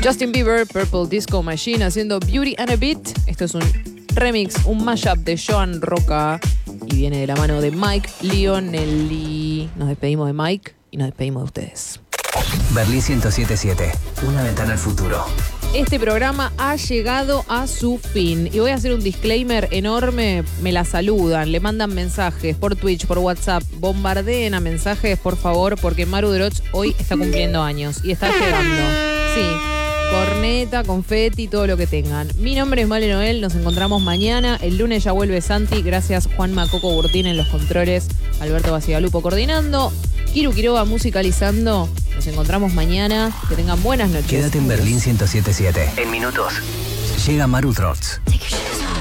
Justin Bieber, Purple Disco Machine haciendo Beauty and a Beat. Esto es un remix, un mashup de Joan Roca y viene de la mano de Mike Lionelli. Nos despedimos de Mike y nos despedimos de ustedes. Berlín 107.7, una ventana al futuro. Este programa ha llegado a su fin y voy a hacer un disclaimer enorme. Me la saludan, le mandan mensajes por Twitch, por WhatsApp, bombardeen a mensajes, por favor, porque Maru Droch hoy está cumpliendo años y está llegando. Sí, corneta, confeti, todo lo que tengan. Mi nombre es Male Noel, nos encontramos mañana. El lunes ya vuelve Santi, gracias Juan Macoco Burtín en los controles, Alberto Basigalupo coordinando, Kiru Quiroga musicalizando. Nos encontramos mañana. Que tengan buenas noches. Quédate en Berlín 107.7. En minutos llega Maru Droch.